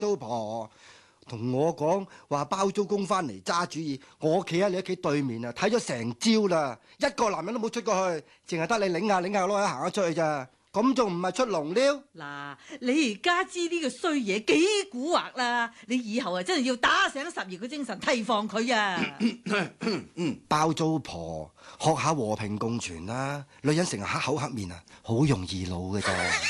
租婆同我講話包租公翻嚟揸主意，我企喺你屋企對面啊，睇咗成朝啦，一個男人都冇出過去，淨係得你擰下擰下攞行咗出去咋，咁仲唔係出籠撩？ 嗱，你而家知呢個衰嘢幾蠱惑啦，你以後啊真係要打醒十二個精神提防佢啊！ 包租婆學下和平共存啦，女人成日黑口黑面啊，好容易老嘅咋。